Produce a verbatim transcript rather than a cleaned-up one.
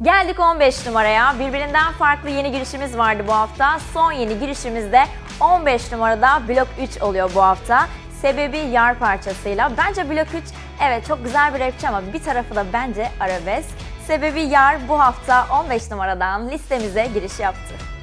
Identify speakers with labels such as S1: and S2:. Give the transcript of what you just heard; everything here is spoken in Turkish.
S1: Geldik on beş numaraya. Birbirinden farklı yeni girişimiz vardı bu hafta. Son yeni girişimizde on beş numarada Blok üç oluyor bu hafta. Sebebi Yar parçasıyla. Bence Blok üç evet çok güzel bir rapçi ama bir tarafı da bence arabesk. Sebebi Yar bu hafta on beş numaradan listemize giriş yaptı.